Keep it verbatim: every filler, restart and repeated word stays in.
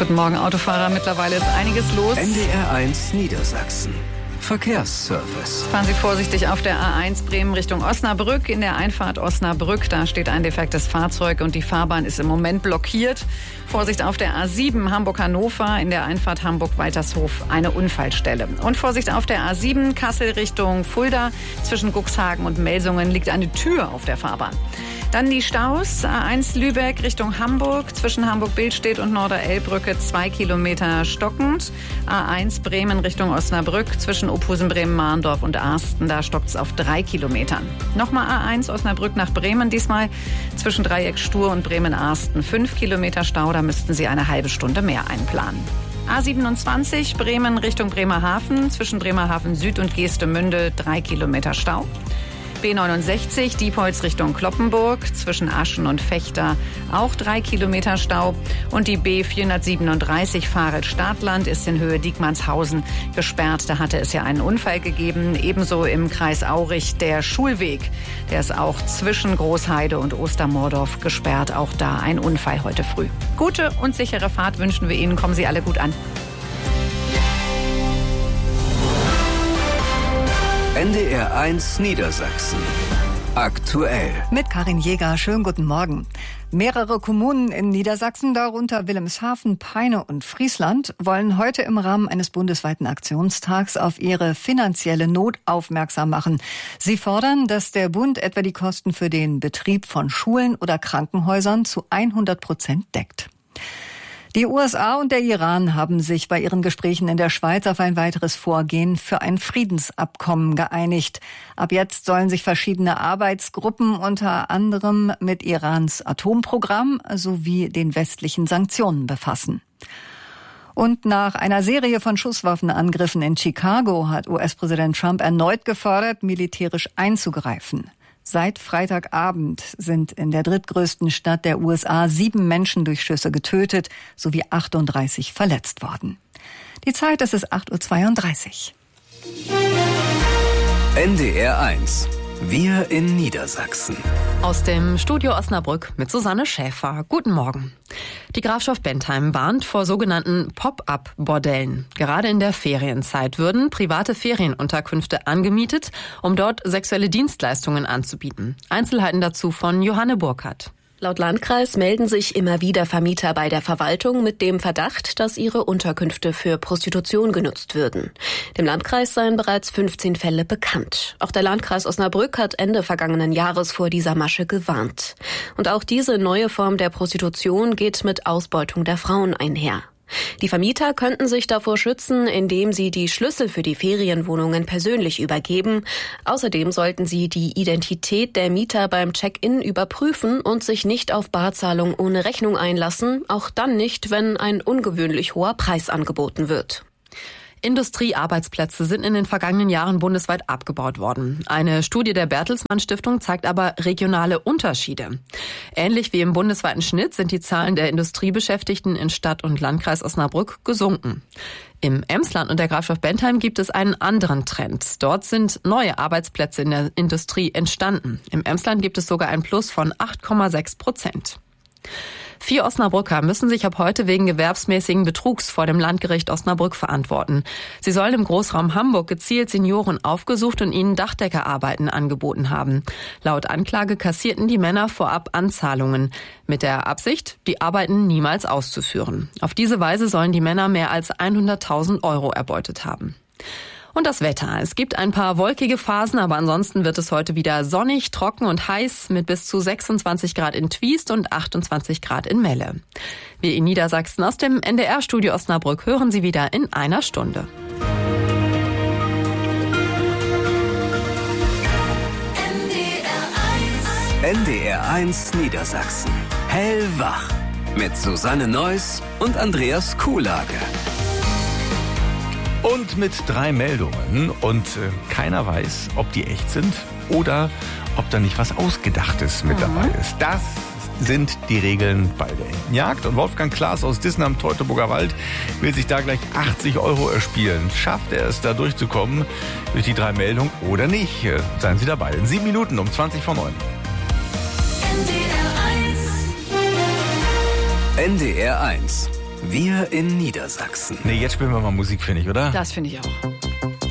Guten Morgen, Autofahrer. Mittlerweile ist einiges los. N D R eins Niedersachsen. Verkehrsservice. Fahren Sie vorsichtig auf der A eins Bremen Richtung Osnabrück. In der Einfahrt Osnabrück, da steht ein defektes Fahrzeug und die Fahrbahn ist im Moment blockiert. Vorsicht auf der A sieben Hamburg-Hannover, in der Einfahrt Hamburg-Weitershof eine Unfallstelle. Und Vorsicht auf der A sieben Kassel Richtung Fulda. Zwischen Cuxhagen und Melsungen liegt eine Tür auf der Fahrbahn. Dann die Staus. A eins Lübeck Richtung Hamburg. Zwischen Hamburg-Billstedt und Norderelbbrücke zwei Kilometer stockend. A eins Bremen Richtung Osnabrück. Zwischen Ophusen, Bremen-Mahndorf und Arsten. Da stockt es auf drei Kilometern. Nochmal A eins Osnabrück nach Bremen. Diesmal zwischen Dreieck Stur und Bremen-Arsten. Fünf Kilometer Stau. Da müssten Sie eine halbe Stunde mehr einplanen. A siebenundzwanzig Bremen Richtung Bremerhaven. Zwischen Bremerhaven Süd und Geestemünde drei Kilometer Stau. B neunundsechzig Diepholz Richtung Cloppenburg, zwischen Aschen und Vechta auch drei Kilometer Stau. Und die B vierhundertsiebenunddreißig Farel-Stadtland ist in Höhe Diekmannshausen gesperrt. Da hatte es ja einen Unfall gegeben. Ebenso im Kreis Aurich der Schulweg. Der ist auch zwischen Großheide und Ostermordorf gesperrt. Auch da ein Unfall heute früh. Gute und sichere Fahrt wünschen wir Ihnen. Kommen Sie alle gut an. N D R eins Niedersachsen. Aktuell. Mit Karin Jäger. Schönen guten Morgen. Mehrere Kommunen in Niedersachsen, darunter Wilhelmshaven, Peine und Friesland, wollen heute im Rahmen eines bundesweiten Aktionstags auf ihre finanzielle Not aufmerksam machen. Sie fordern, dass der Bund etwa die Kosten für den Betrieb von Schulen oder Krankenhäusern zu hundert Prozent deckt. Die U S A und der Iran haben sich bei ihren Gesprächen in der Schweiz auf ein weiteres Vorgehen für ein Friedensabkommen geeinigt. Ab jetzt sollen sich verschiedene Arbeitsgruppen unter anderem mit Irans Atomprogramm sowie den westlichen Sanktionen befassen. Und nach einer Serie von Schusswaffenangriffen in Chicago hat U S-Präsident Trump erneut gefordert, militärisch einzugreifen. Seit Freitagabend sind in der drittgrößten Stadt der U S A sieben Menschen durch Schüsse getötet sowie achtunddreißig verletzt worden. Die Zeit, es ist acht Uhr zweiunddreißig. N D R eins. Wir in Niedersachsen. Aus dem Studio Osnabrück mit Susanne Schäfer. Guten Morgen. Die Grafschaft Bentheim warnt vor sogenannten Pop-up-Bordellen. Gerade in der Ferienzeit würden private Ferienunterkünfte angemietet, um dort sexuelle Dienstleistungen anzubieten. Einzelheiten dazu von Johanne Burkhardt. Laut Landkreis melden sich immer wieder Vermieter bei der Verwaltung mit dem Verdacht, dass ihre Unterkünfte für Prostitution genutzt würden. Dem Landkreis seien bereits fünfzehn Fälle bekannt. Auch der Landkreis Osnabrück hat Ende vergangenen Jahres vor dieser Masche gewarnt. Und auch diese neue Form der Prostitution geht mit Ausbeutung der Frauen einher. Die Vermieter könnten sich davor schützen, indem sie die Schlüssel für die Ferienwohnungen persönlich übergeben. Außerdem sollten sie die Identität der Mieter beim Check-in überprüfen und sich nicht auf Barzahlung ohne Rechnung einlassen, auch dann nicht, wenn ein ungewöhnlich hoher Preis angeboten wird. Industriearbeitsplätze sind in den vergangenen Jahren bundesweit abgebaut worden. Eine Studie der Bertelsmann Stiftung zeigt aber regionale Unterschiede. Ähnlich wie im bundesweiten Schnitt sind die Zahlen der Industriebeschäftigten in Stadt und Landkreis Osnabrück gesunken. Im Emsland und der Grafschaft Bentheim gibt es einen anderen Trend. Dort sind neue Arbeitsplätze in der Industrie entstanden. Im Emsland gibt es sogar ein Plus von acht Komma sechs Prozent. Vier Osnabrücker müssen sich ab heute wegen gewerbsmäßigen Betrugs vor dem Landgericht Osnabrück verantworten. Sie sollen im Großraum Hamburg gezielt Senioren aufgesucht und ihnen Dachdeckerarbeiten angeboten haben. Laut Anklage kassierten die Männer vorab Anzahlungen, mit der Absicht, die Arbeiten niemals auszuführen. Auf diese Weise sollen die Männer mehr als hunderttausend Euro erbeutet haben. Und das Wetter. Es gibt ein paar wolkige Phasen, aber ansonsten wird es heute wieder sonnig, trocken und heiß mit bis zu sechsundzwanzig Grad in Twiest und achtundzwanzig Grad in Melle. Wir in Niedersachsen aus dem N D R-Studio Osnabrück hören Sie wieder in einer Stunde. N D R eins Niedersachsen. Hellwach. Mit Susanne Neuss und Andreas Kuhlage. Und mit drei Meldungen und äh, keiner weiß, ob die echt sind oder ob da nicht was Ausgedachtes mit dabei ist. Das sind die Regeln bei der Entenjagd. Und Wolfgang Klaas aus Dissen am Teutoburger Wald will sich da gleich achtzig Euro erspielen. Schafft er es, da durchzukommen durch die drei Meldungen oder nicht? Seien Sie dabei in sieben Minuten um zwanzig vor neun. N D R eins. Wir in Niedersachsen. Nee, jetzt spielen wir mal Musik, finde ich, oder? Das finde ich auch.